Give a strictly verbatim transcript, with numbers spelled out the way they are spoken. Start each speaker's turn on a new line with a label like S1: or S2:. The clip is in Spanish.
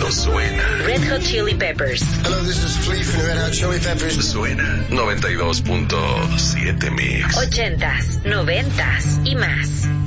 S1: Esto suena.
S2: Red Hot Chili Peppers.
S3: Hello, this is Flea from the Red Hot Chili Peppers.
S1: Suena noventa y dos punto siete Mix.
S2: Ochentas, noventas y más.